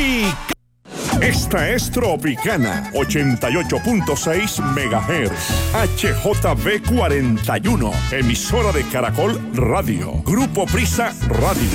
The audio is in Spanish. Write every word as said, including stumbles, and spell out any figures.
y... Esta es Tropicana, ochenta y ocho punto seis megahertz, H J B cuarenta y uno, emisora de Caracol Radio, Grupo Prisa Radio.